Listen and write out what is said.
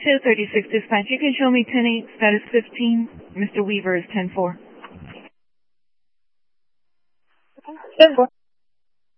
236 dispatch. You can show me 10-8, status 15. Mr. Weaver is 10-4. 10-4.